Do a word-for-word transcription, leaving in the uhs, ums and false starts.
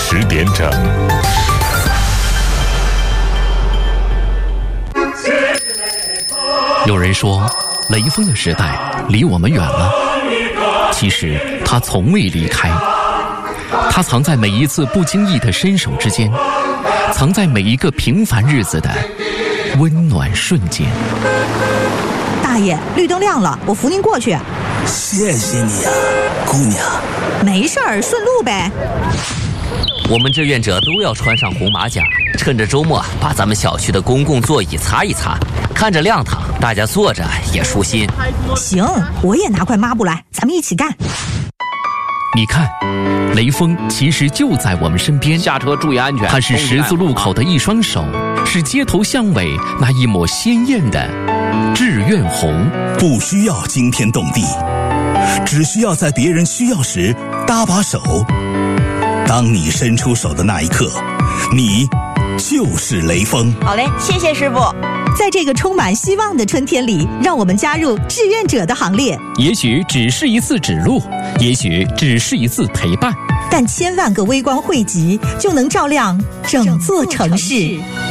十点整。 有人说，雷锋的时代离我们远了，其实他从未离开。他藏在每一次不经意的伸手之间，藏在每一个平凡日子的温暖瞬间。 大爷，绿灯亮了，我扶您过去。 谢谢你啊，姑娘。 没事儿，顺路呗。 我们志愿者都要穿上红马甲，趁着周末把咱们小区的公共座椅擦一擦，看着亮堂，大家坐着也舒心。 行，我也拿块抹布来，咱们一起干。 你看，雷锋其实就在我们身边。 下车注意安全。 他是十字路口的一双手，是街头巷尾那一抹鲜艳的志愿红。 不需要惊天动地，只需要在别人需要时搭把手。当你伸出手的那一刻，你就是雷锋。 好嘞，谢谢师傅。 在这个充满希望的春天里，让我们加入志愿者的行列。 也许只是一次指路，也许只是一次陪伴， 但千万个微光汇集，就能照亮整座城市。